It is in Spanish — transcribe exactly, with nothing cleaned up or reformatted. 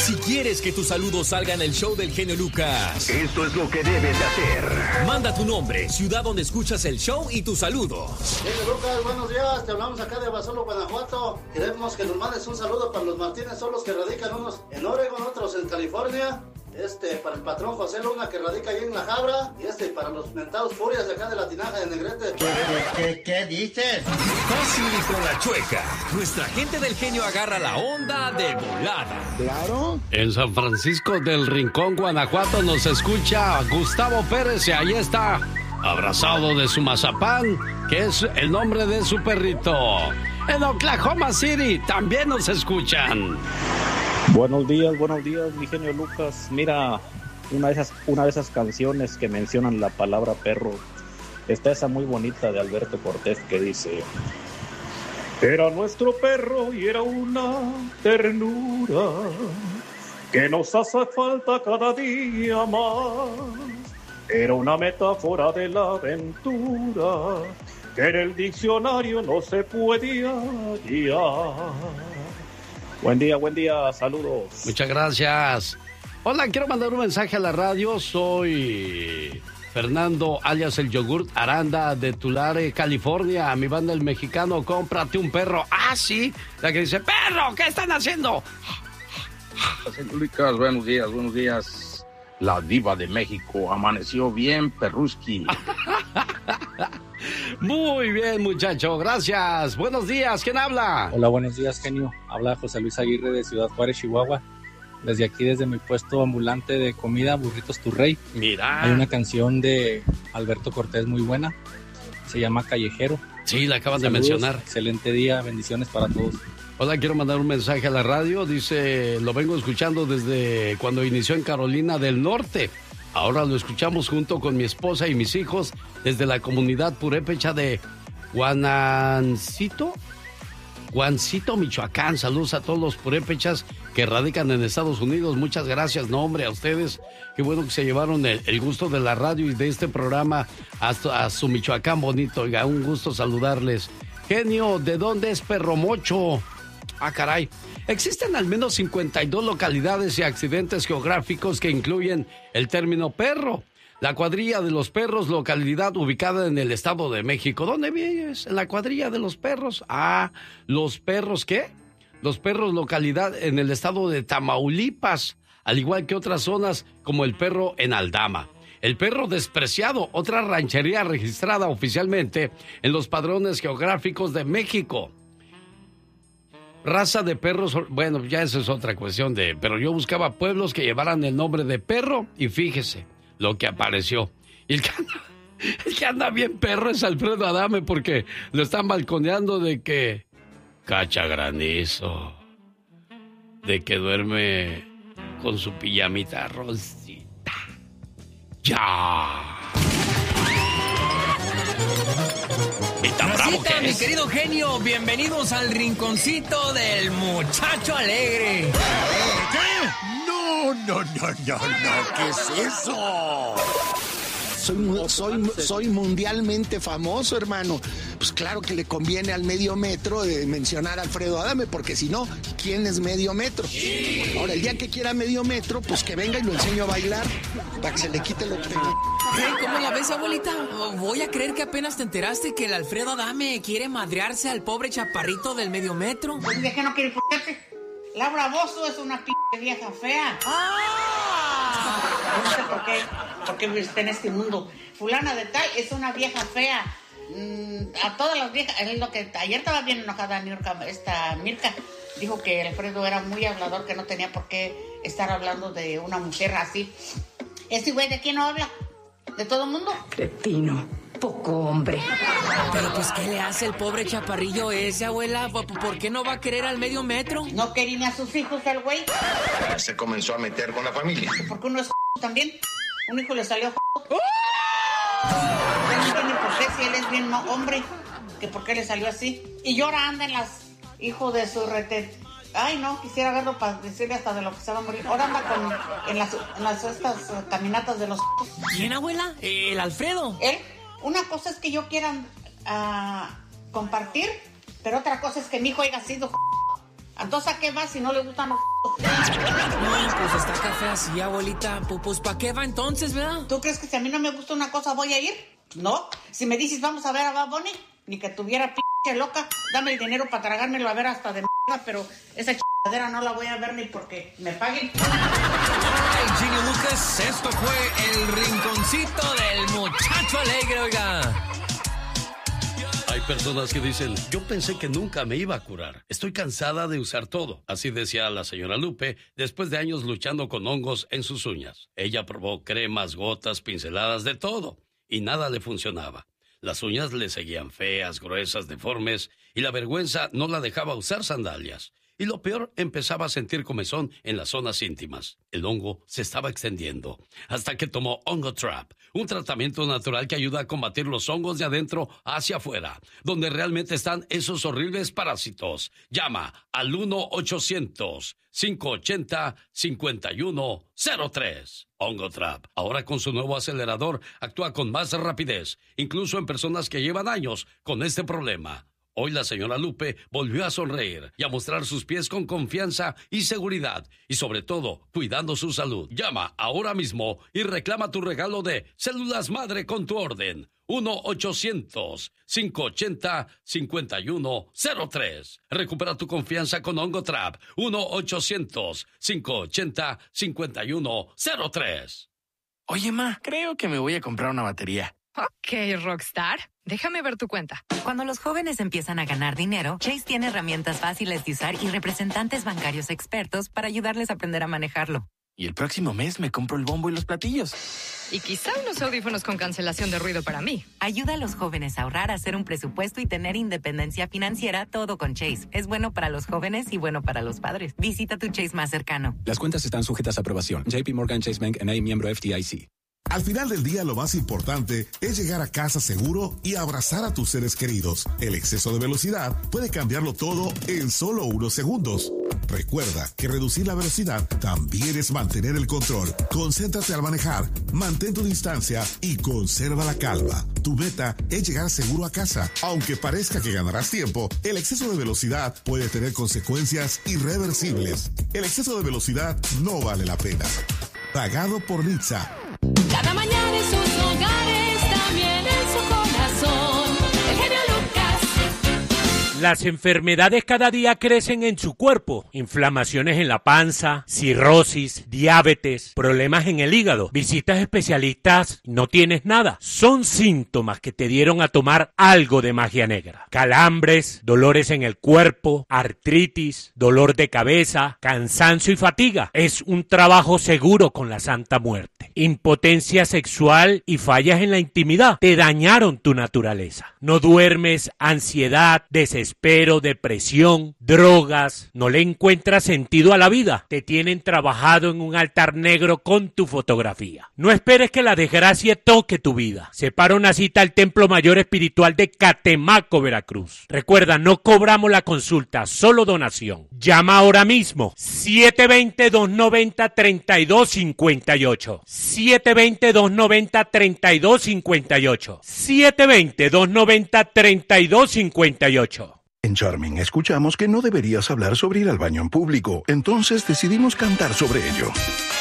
Si quieres que tu saludo salga en el show del genio Lucas, esto es lo que debes de hacer. Manda tu nombre, ciudad donde escuchas el show y tu saludo. Genio Lucas, buenos días. Te hablamos acá de Abasolo, Guanajuato. Queremos que nos mandes un saludo para los Martínez Solos que radican unos en Oregon, otros en California. Este, para el patrón José Luna que radica ahí en La Jabra. Y este, para los mentados furias de acá de la tinaja de Negrete. ¿Qué, qué, qué, qué dices? Fácil y con la chueca. Nuestra gente del genio agarra la onda de volada. Claro. En San Francisco del Rincón, Guanajuato, nos escucha Gustavo Pérez y ahí está, abrazado de su mazapán, que es el nombre de su perrito. En Oklahoma City también nos escuchan. Buenos días, buenos días, mi genio Lucas. Mira, una de esas, una de esas canciones que mencionan la palabra perro, está esa muy bonita de Alberto Cortés que dice: era nuestro perro y era una ternura que nos hace falta cada día más. Era una metáfora de la aventura que en el diccionario no se podía hallar. Buen día, buen día, saludos. Muchas gracias. Hola, quiero mandar un mensaje a la radio. Soy Fernando, alias el yogurt Aranda de Tulare, California. Mi banda El Mexicano, cómprate un perro. Ah, sí, la que dice: perro, ¿qué están haciendo? Lucas, buenos días, buenos días. La diva de México amaneció bien, perruski. Muy bien, muchacho, gracias. Buenos días, ¿quién habla? Hola, buenos días, genio. Habla José Luis Aguirre de Ciudad Juárez, Chihuahua. Desde aquí, desde mi puesto ambulante de comida, Burritos Tu Rey. Mira. Hay una canción de Alberto Cortés muy buena. Se llama Callejero. Sí, la acaban Saludos, de mencionar. Excelente día, bendiciones para todos. Hola, quiero mandar un mensaje a la radio. Dice, lo vengo escuchando desde cuando inició en Carolina del Norte. Ahora lo escuchamos junto con mi esposa y mis hijos desde la comunidad purépecha de Guanancito, Guancito, Michoacán. Saludos a todos los purépechas que radican en Estados Unidos. Muchas gracias, no hombre, a ustedes. Qué bueno que se llevaron el, el gusto de la radio y de este programa hasta a su Michoacán bonito. Oiga, un gusto saludarles. Genio, ¿de dónde es Perro Mocho? Ah, caray. Existen al menos cincuenta y dos localidades y accidentes geográficos que incluyen el término perro. La Cuadrilla de los Perros, localidad ubicada en el Estado de México. ¿Dónde vives? En la Cuadrilla de los Perros. Ah, ¿los perros qué? Los Perros, localidad en el estado de Tamaulipas, al igual que otras zonas como el Perro en Aldama. El Perro Despreciado, otra ranchería registrada oficialmente en los padrones geográficos de México. Raza de perros, bueno, ya eso es otra cuestión de... Pero yo buscaba pueblos que llevaran el nombre de perro y fíjese lo que apareció. Y el que anda, el que anda bien perro es Alfredo Adame porque lo están balconeando de que cacha granizo, de que duerme con su pijamita rosita. ¡Ya! Rosita, mi querido genio, bienvenidos al rinconcito del muchacho alegre. ¿Qué? No, no, no, no, no, ¿qué es eso? Soy, soy, soy mundialmente famoso, hermano. Pues claro que le conviene al medio metro de mencionar a Alfredo Adame, porque si no, ¿quién es medio metro? Ahora, el día que quiera medio metro, pues que venga y lo enseño a bailar, para que se le quite lo que tenga. Hey, ¿cómo la ves, abuelita? Voy a creer que apenas te enteraste que el Alfredo Adame quiere madrearse al pobre chaparrito del medio metro. Pues de que no quiere f***arse. Laura Bozzo es una p*** vieja fea. ¡Ah! No sé por qué, por qué está en este mundo. Fulana de tal es una vieja fea. Mm, a todas las viejas, es lo que ayer estaba bien enojada Mirka, esta Mirka. Dijo que Alfredo era muy hablador, que no tenía por qué estar hablando de una mujer así. ¿Ese güey de quién no habla? ¿De todo el mundo? Cretino, poco hombre. Pero pues, ¿qué le hace el pobre chaparrillo ese, abuela? ¿Por qué no va a querer al medio metro? No quería ni a sus hijos el güey. Se comenzó a meter con la familia. ¿Por qué uno es también? Un hijo le salió ¡oh! No entiende por qué, si él es bien hombre, que por qué le salió así. Y llora, anda en las... Hijo de su rete... Ay, no, quisiera verlo para decirle hasta de lo que se va a morir. Ahora anda con, en, las, en las estas uh, caminatas de los... ¿Quién, abuela? ¿El Alfredo? Él. Una cosa es que yo quiera uh, compartir, pero otra cosa es que mi hijo haya sido... Entonces, ¿a qué va si no le gustan los No, pues está café así, abuelita. Pues, pues ¿para qué va entonces, verdad? ¿Tú crees que si a mí no me gusta una cosa voy a ir? No. Si me dices vamos a ver a Bad Bunny, ni que tuviera p*** loca, dame el dinero para tragármelo a ver hasta de mierda, pero esa chingadera no la voy a ver ni porque me paguen. Ay, Genio Lucas, esto fue el rinconcito del muchacho alegre, oiga. Hay personas que dicen, yo pensé que nunca me iba a curar. Estoy cansada de usar todo. Así decía la señora Lupe después de años luchando con hongos en sus uñas. Ella probó cremas, gotas, pinceladas, de todo. Y nada le funcionaba. Las uñas le seguían feas, gruesas, deformes. Y la vergüenza no la dejaba usar sandalias. Y lo peor, empezaba a sentir comezón en las zonas íntimas. El hongo se estaba extendiendo, hasta que tomó Ongotrap, un tratamiento natural que ayuda a combatir los hongos de adentro hacia afuera, donde realmente están esos horribles parásitos. Llama al uno ochocientos, cinco ochenta, cincuenta y uno cero tres. Ongotrap, ahora con su nuevo acelerador, actúa con más rapidez, incluso en personas que llevan años con este problema. Hoy la señora Lupe volvió a sonreír y a mostrar sus pies con confianza y seguridad, y sobre todo, cuidando su salud. Llama ahora mismo y reclama tu regalo de Células Madre con tu orden. uno ochocientos, cinco ochenta, cincuenta y uno cero tres. Recupera tu confianza con Ongotrap. uno ochocientos, cinco ochenta, cincuenta y uno cero tres. Oye, ma, creo que me voy a comprar una batería. Ok, Rockstar. Déjame ver tu cuenta. Cuando los jóvenes empiezan a ganar dinero, Chase tiene herramientas fáciles de usar y representantes bancarios expertos para ayudarles a aprender a manejarlo. Y el próximo mes me compro el bombo y los platillos. Y quizá unos audífonos con cancelación de ruido para mí. Ayuda a los jóvenes a ahorrar, a hacer un presupuesto y tener independencia financiera, todo con Chase. Es bueno para los jóvenes y bueno para los padres. Visita tu Chase más cercano. Las cuentas están sujetas a aprobación. J P Morgan Chase Bank N A, miembro F D I C. Al final del día, lo más importante es llegar a casa seguro y abrazar a tus seres queridos. El exceso de velocidad puede cambiarlo todo en solo unos segundos. Recuerda que reducir la velocidad también es mantener el control. Concéntrate al manejar, mantén tu distancia y conserva la calma. Tu meta es llegar seguro a casa. Aunque parezca que ganarás tiempo, el exceso de velocidad puede tener consecuencias irreversibles. El exceso de velocidad no vale la pena. Pagado por Nizza. Cada mañana en sus hogares, también en su corazón, el genio Lucas. Las enfermedades cada día crecen en su cuerpo. Inflamaciones en la panza, cirrosis, diabetes, problemas en el hígado. Visitas especialistas, no tienes nada. Son síntomas que te dieron a tomar algo de magia negra. Calambres, dolores en el cuerpo, artritis, dolor de cabeza, cansancio y fatiga. Es un trabajo seguro con la Santa Muerte. Impotencia sexual y fallas en la intimidad te dañaron tu naturaleza. No duermes, ansiedad, desespero, depresión, drogas, no le encuentras sentido a la vida. Te tienen trabajado en un altar negro con tu fotografía. No esperes que la desgracia toque tu vida. Separa una cita al Templo Mayor Espiritual de Catemaco, Veracruz. Recuerda, no cobramos la consulta, solo donación. Llama ahora mismo siete dos cero, dos nueve cero, tres dos cinco ocho. siete dos cero, dos nueve cero, tres dos cinco ocho. siete dos cero, dos nueve cero, tres dos cinco ocho. En Charming escuchamos que no deberías hablar sobre ir al baño en público, entonces decidimos cantar sobre ello.